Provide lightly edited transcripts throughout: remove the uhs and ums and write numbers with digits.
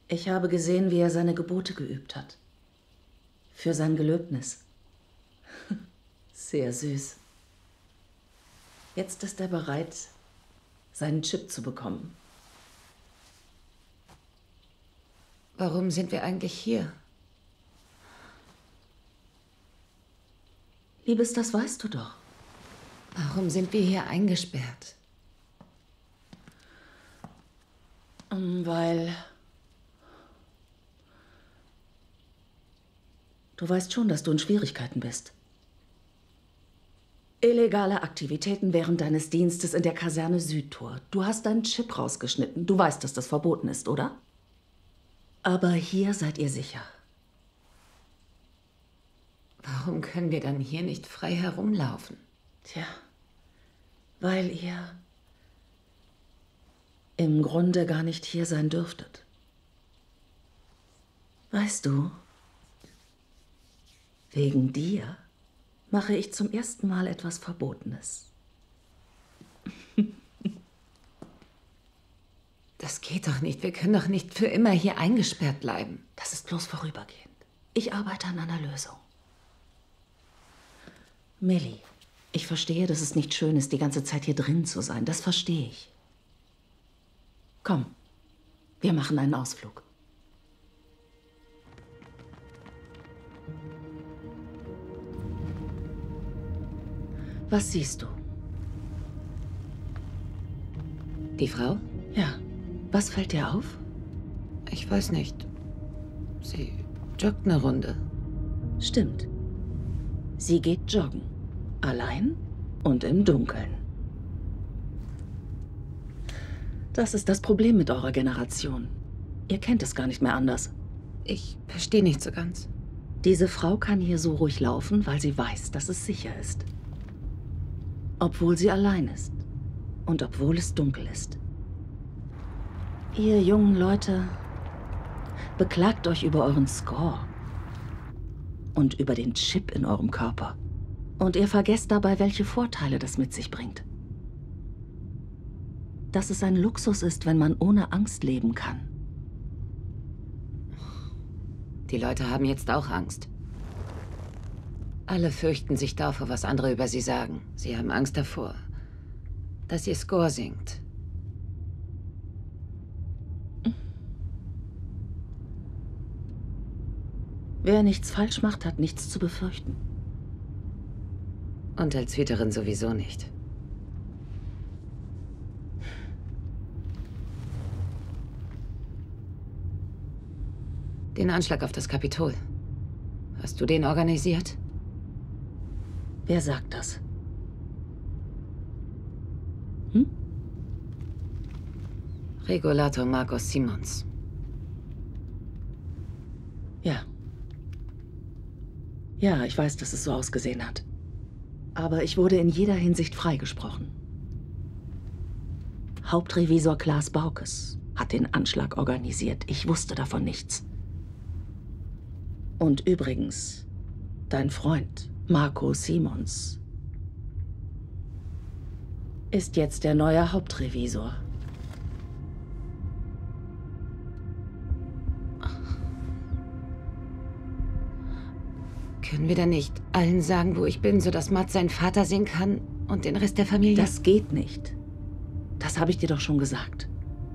Ich habe gesehen, wie er seine Gebote geübt hat. Für sein Gelöbnis. Sehr süß. Jetzt ist er bereit, seinen Chip zu bekommen. Warum sind wir eigentlich hier? Liebes, das weißt du doch. Warum sind wir hier eingesperrt? Weil... Du weißt schon, dass du in Schwierigkeiten bist. Illegale Aktivitäten während deines Dienstes in der Kaserne Südtor. Du hast deinen Chip rausgeschnitten. Du weißt, dass das verboten ist, oder? Aber hier seid ihr sicher. Warum können wir dann hier nicht frei herumlaufen? Tja, weil ihr im Grunde gar nicht hier sein dürftet. Weißt du, wegen dir mache ich zum ersten Mal etwas Verbotenes. Das geht doch nicht. Wir können doch nicht für immer hier eingesperrt bleiben. Das ist bloß vorübergehend. Ich arbeite an einer Lösung. Millie, ich verstehe, dass es nicht schön ist, die ganze Zeit hier drin zu sein. Das verstehe ich. Komm, wir machen einen Ausflug. Was siehst du? Die Frau? Ja. Was fällt dir auf? Ich weiß nicht. Sie joggt eine Runde. Stimmt. Sie geht joggen. Allein und im Dunkeln. Das ist das Problem mit eurer Generation. Ihr kennt es gar nicht mehr anders. Ich verstehe nicht so ganz. Diese Frau kann hier so ruhig laufen, weil sie weiß, dass es sicher ist. Obwohl sie allein ist. Und obwohl es dunkel ist. Ihr jungen Leute, beklagt euch über euren Score. Und über den Chip in eurem Körper. Und ihr vergesst dabei, welche Vorteile das mit sich bringt. Dass es ein Luxus ist, wenn man ohne Angst leben kann. Die Leute haben jetzt auch Angst. Alle fürchten sich davor, was andere über sie sagen. Sie haben Angst davor, dass ihr Score sinkt. Wer nichts falsch macht, hat nichts zu befürchten. Und als Hüterin sowieso nicht. Den Anschlag auf das Kapitol. Hast du den organisiert? Wer sagt das? Regulator Marcos Simons. Ja. Ja, ich weiß, dass es so ausgesehen hat. Aber ich wurde in jeder Hinsicht freigesprochen. Hauptrevisor Klaas Baukes hat den Anschlag organisiert. Ich wusste davon nichts. Und übrigens, dein Freund, Marco Simons, ist jetzt der neue Hauptrevisor. Können wir denn nicht allen sagen, wo ich bin, sodass Matt seinen Vater sehen kann und den Rest der Familie? Das geht nicht. Das habe ich dir doch schon gesagt.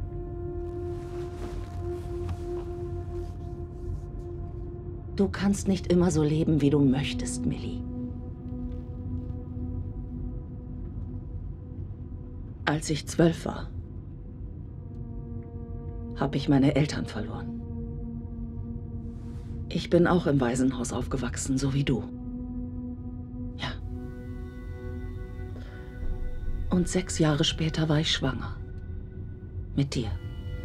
Du kannst nicht immer so leben, wie du möchtest, Millie. Als ich 12 war, habe ich meine Eltern verloren. Ich bin auch im Waisenhaus aufgewachsen, so wie du. Ja. Und 6 Jahre später war ich schwanger. Mit dir.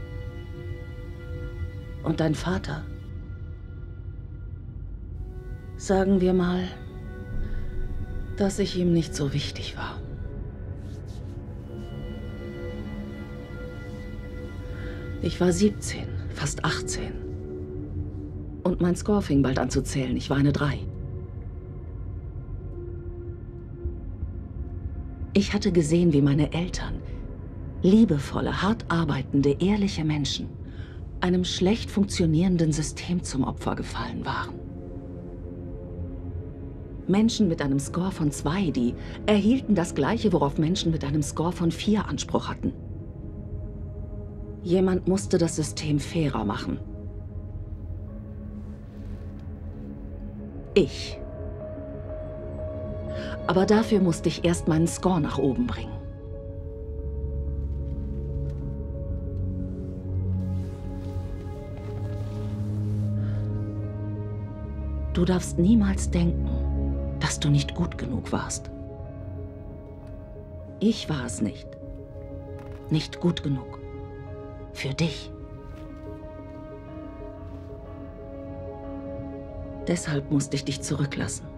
Und dein Vater, sagen wir mal, dass ich ihm nicht so wichtig war. Ich war 17, fast 18. Und mein Score fing bald an zu zählen. Ich war eine 3. Ich hatte gesehen, wie meine Eltern, liebevolle, hart arbeitende, ehrliche Menschen, einem schlecht funktionierenden System zum Opfer gefallen waren. Menschen mit einem Score von 2, die erhielten das Gleiche, worauf Menschen mit einem Score von 4 Anspruch hatten. Jemand musste das System fairer machen. Ich. Aber dafür musste ich erst meinen Score nach oben bringen. Du darfst niemals denken, dass du nicht gut genug warst. Ich war es nicht. Nicht gut genug. Für dich. Deshalb musste ich dich zurücklassen.